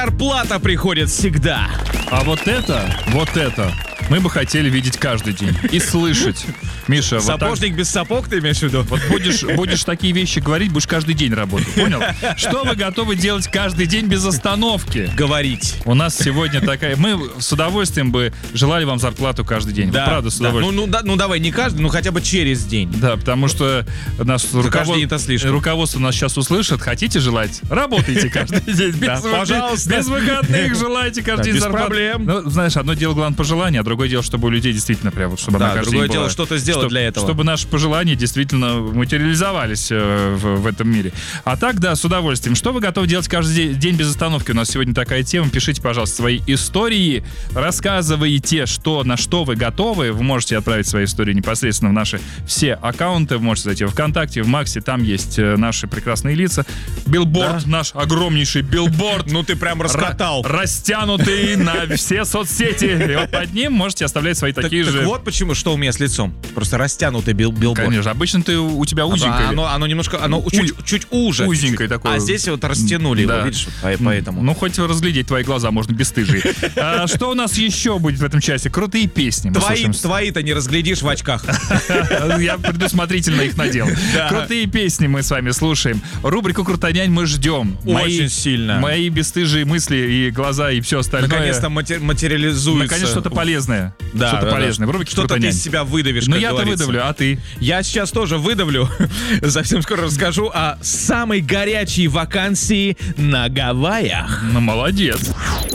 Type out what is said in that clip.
Зарплата приходит всегда. А вот это мы бы хотели видеть каждый день и слышать. Миша, вот так, Сапожник без сапог, ты имеешь в виду? вот будешь такие вещи говорить, будешь каждый день работать, понял? Что вы готовы делать каждый день без остановки? Говорить. У нас сегодня такая... Мы с удовольствием бы желали вам зарплату каждый день. Да, Вот правда, с да. удовольствием. Ну давай, не каждый, но хотя бы через день. Да, потому что нас каждый день это слишком. руководство нас сейчас услышит. Хотите желать? Работайте каждый день. Да, пожалуйста. Без выходных желайте каждый Да, день без зарплату. проблем. Ну, знаешь, одно дело, главное, пожелание, а другое дело, чтобы у людей действительно прям, вот, чтобы Да, она каждый другое день дело, была. что-то сделать для этого. Чтобы наши пожелания действительно материализовались в этом мире. А так, да, с удовольствием. Что вы готовы делать каждый день без остановки? У нас сегодня такая тема. Пишите, пожалуйста, свои истории. Рассказывайте, на что вы готовы. Вы можете отправить свои истории непосредственно в наши все аккаунты. Вы можете зайти в ВКонтакте, в Максе. Там есть наши прекрасные лица. Билборд, наш огромнейший билборд. Ну ты прям раскатал. Растянутый на все соцсети. И вот под ним можете оставлять свои такие же... Так вот почему, что у меня с лицом. Просто растянутый билборд. Конечно, обычно у тебя узенькое. Оно немножко, чуть уже. Узенькое такое. А здесь вот растянули Да. его, видишь, вот поэтому. Ну, хоть разглядеть твои глаза, можно бесстыжие. Что у нас еще будет в этом часе? Крутые песни. Мы слушаем. Твои-то не разглядишь в очках. Я предусмотрительно их надел. Да. Крутые песни мы с вами слушаем. Рубрику «Крутонянь» мы ждем. Очень сильно. Мои бесстыжие мысли и глаза и все остальное. Наконец-то материализуется. Наконец что-то полезное. Да, Что-то да, полезное. В рубрике Что-то ты «Крутонянь». из себя выдавишь, Ну, как я-то говорится. выдавлю, а ты? Я сейчас тоже выдавлю. Совсем скоро расскажу о самой горячей вакансии на Гавайях. Ну, молодец.